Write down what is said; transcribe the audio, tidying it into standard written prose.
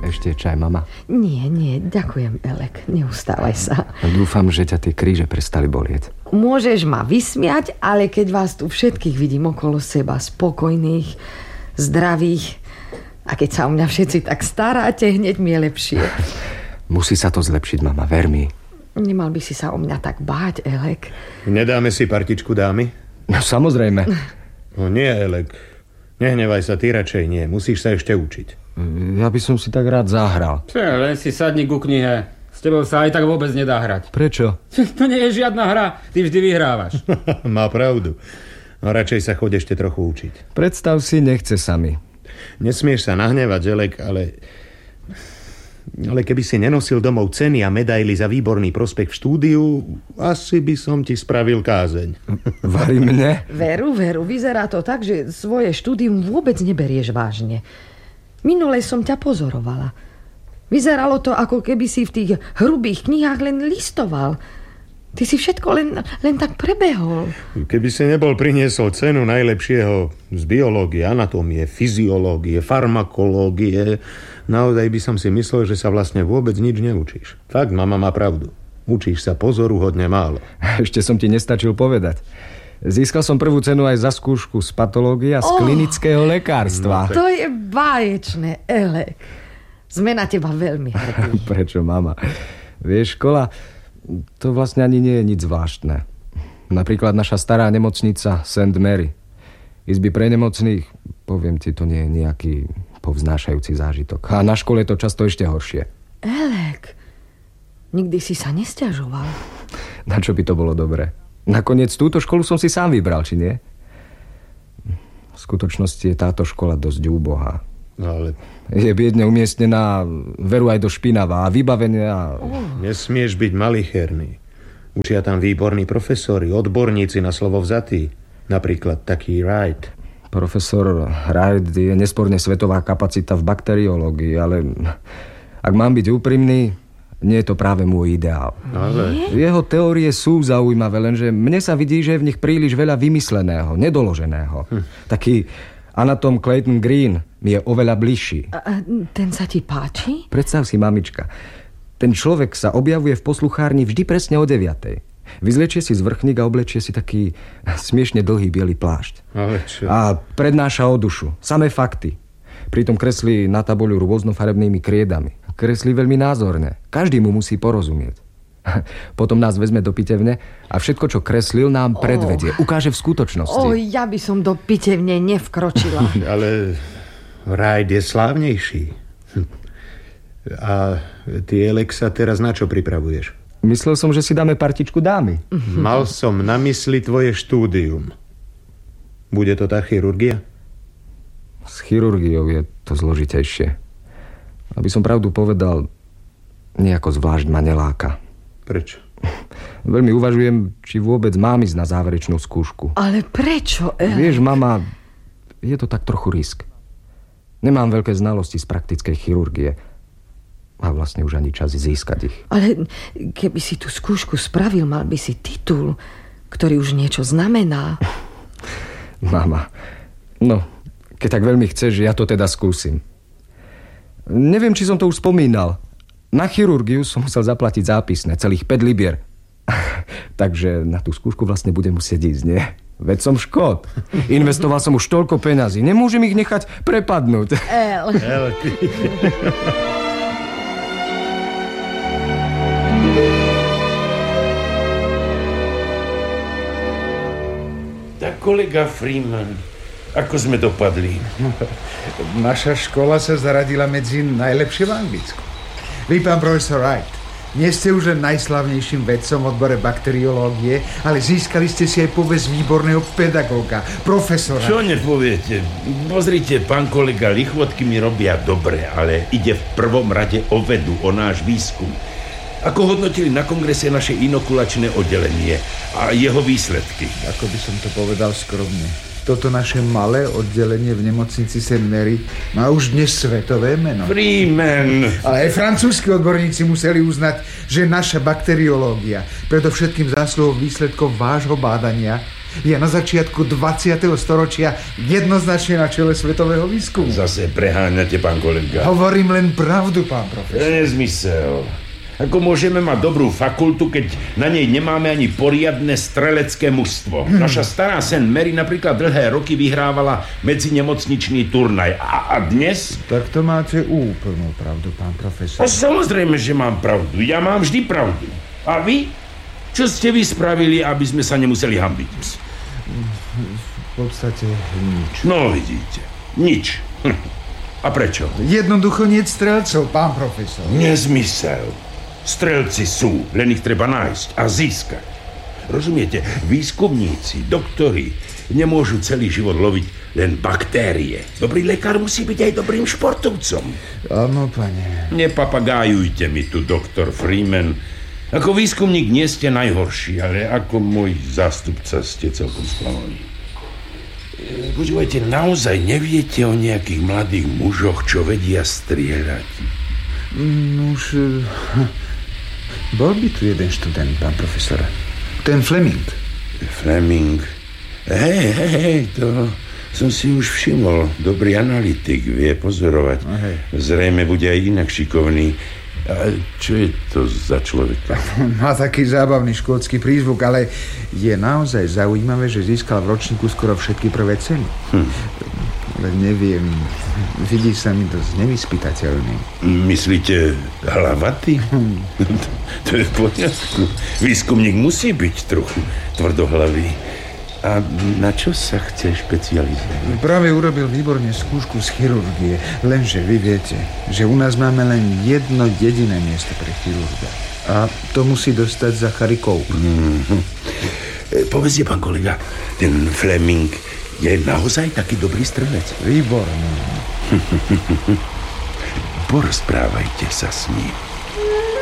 Ešte čaj, mama? Nie, ďakujem, Elek. Neustávaj sa. Dúfam, že ťa tie kríže prestali bolieť. Môžeš ma vysmiať, ale keď vás tu všetkých vidím okolo seba, spokojných, zdravých, a keď sa o mňa všetci tak staráte, hneď mi je lepšie. Musí sa to zlepšiť, mama, ver mi. Nemal by si sa o mňa tak báť, Elek. Nedáme si partičku, dámy? No, samozrejme. No nie, Elek. Nehnevaj sa, ty radšej nie. Musíš sa ešte učiť. Ja by som si tak rád zahral. Len si sadni ku knihe. S tebou sa aj tak vôbec nedá hrať. Prečo? To nie je žiadna hra. Ty vždy vyhrávaš. Má pravdu. No radšej sa choď ešte trochu učiť. Predstav si, nechce sa mi. Nesmieš sa nahnevať, Elek, ale keby si nenosil domov ceny a medaily za výborný prospech v štúdiu, asi by som ti spravil kázeň. Vari mne? Veru, vyzerá to tak, že svoje štúdium vôbec neberieš vážne. Minule som ťa pozorovala. Vyzeralo to, ako keby si v tých hrubých knihách len listoval. Ty si všetko len tak prebehol. Keby si nebol priniesol cenu najlepšieho z biológie, anatómie, fyziológie, farmakológie, naozaj by som si myslel, že sa vlastne vôbec nič neučíš. Fakt, mama má pravdu. Učíš sa pozoruhodne málo. Ešte som ti nestačil povedať. Získal som prvú cenu aj za skúšku z patológie a z klinického lekárstva. No, to je báječné, Elek. Sme na teba veľmi hrdí. Prečo, mama? Vieš, škola, to vlastne ani nie je nič zvláštne. Napríklad naša stará nemocnica St. Mary. Izby pre nemocných, poviem ti, to nie je nejaký povznášajúci zážitok. A na škole je to často ešte horšie. Elek, nikdy si sa nesťažoval. Na čo by to bolo dobré? Nakoniec túto školu som si sám vybral, či nie? V skutočnosti je táto škola dosť úbohá. Ale je biedne umiestnená, veru aj do špinavá a vybavenia. Nesmieš byť malicherný. Učia tam výborní profesori, odborníci na slovo vzatí. Napríklad taký Wright. Profesor Wright je nesporne svetová kapacita v bakteriológii, ale ak mám byť úprimný, nie je to práve môj ideál. Ale jeho teórie sú zaujímavé, lenže mne sa vidí, že je v nich príliš veľa vymysleného, nedoloženého. Taký anatom Clayton Green mi je oveľa bližší. A ten sa ti páči? Predstav si, mamička, ten človek sa objavuje v posluchárni vždy presne o 9:00. Vyzlečie si zvrchník a oblečie si taký smiešne dlhý biely plášť. Ale čo? A prednáša o dušu, samé fakty. Pritom kreslí na tabuľu rôznofarebnými kriedami. Kreslí veľmi názorne. Každý mu musí porozumieť. Potom nás vezme do pitevne a všetko, čo kreslil, nám predvedie. Ukáže v skutočnosti. Ja by som do pitevne nevkročila. Ale Wright je slávnejší. A ty, Elek, sa teraz na čo pripravuješ? Myslel som, že si dáme partičku dámy. Mal som na mysli tvoje štúdium. Bude to tá chirurgia? S chirurgiou je to zložitejšie. Aby som pravdu povedal, nejako zvlášť ma neláka. Prečo? Veľmi uvažujem, či vôbec mám ísť na záverečnú skúšku. Ale prečo, Vieš, mama, je to tak trochu risk. Nemám veľké znalosti z praktickej chirurgie. A vlastne už ani čas získať ich. Ale keby si tú skúšku spravil, mal by si titul, ktorý už niečo znamená. Mama, no, keď tak veľmi chceš, ja to teda skúsim. Neviem, či som to už spomínal. Na chirurgiu som musel zaplatiť zápisné, celých 5 libier. Takže na tú skúšku vlastne budem musieť ísť, nie? Veď som škód. Investoval som už toľko peňazí. Nemôžem ich nechať prepadnúť. Tak kolega Freeman, ako sme dopadli? Naša škola sa zaradila medzi najlepšie v Anglicku. Vy, pán profesor Wright, nie ste už len najslavnejším vedcom v odbore bakteriológie, ale získali ste si aj povesť výborného pedagóga, profesora. Čo nepoviete? Pozrite, pán kolega, lichvotky mi robia dobre, ale ide v prvom rade o vedu, o náš výskum. Ako hodnotili na kongrese naše inokulačné oddelenie a jeho výsledky? Ako by som to povedal skromne. Toto naše malé oddelenie v nemocnici St. Mary má už dnes svetové meno. Freeman! Ale aj francúzski odborníci museli uznať, že naša bakteriológia, predovšetkým zásluhou výsledkov vášho bádania, Je na začiatku 20. storočia jednoznačne na čele svetového výskumu. Zase preháňate, pán kolega. Hovorím len pravdu, pán profesor. Nezmysel. Ako môžeme mať dobrú fakultu, keď na nej nemáme ani poriadne strelecké mužstvo? Naša stará St. Mary napríklad dlhé roky vyhrávala medzinemocničný turnaj. A dnes? Tak to máte úplnú pravdu, pán profesor. A samozrejme, že mám pravdu. Ja mám vždy pravdu. A vy? Čo ste vy spravili, aby sme sa nemuseli hanbiť? V podstate nič. No, vidíte. Nič. A prečo? Jednoducho nie strelcov, pán profesor. Nezmysel. Strelci sú, len ich treba nájsť a získať. Rozumiete, výskumníci, doktori nemôžu celý život loviť len baktérie. Dobrý lekár musí byť aj dobrým športovcom. Áno, pane. Nepapagájujte mi tu, doktor Freeman. Ako výskumník nie ste najhorší, ale ako môj zástupca ste celkom sklamali. Počúvajte, naozaj neviete o nejakých mladých mužoch, čo vedia strieľať? Už... Bol by tu jeden študent, pán profesor. Ten Fleming. Fleming? Hej, to som si už všimol. Dobrý analytik, vie pozorovať. Zrejme bude aj inak šikovný. A čo je to za človeka? Má taký zábavný škótsky prízvuk, ale je naozaj zaujímavé, že získal v ročníku skoro všetky prvé ceny. Ale neviem, vidí sa mi dosť nevyspytateľný. Myslíte hlavatý? To je v poriadku. Výskumník musí byť trochu tvrdohlavý. A na čo sa chce špecializovať? Práve urobil výborne skúšku z chirurgie, lenže vy viete, že u nás máme len jedno jediné miesto pre chirurga. A to musí dostať za Charikovku. Povedzte, pán kolega, ten Fleming je naozaj taký dobrý strelec? Výborný. Porozprávajte sa s ním.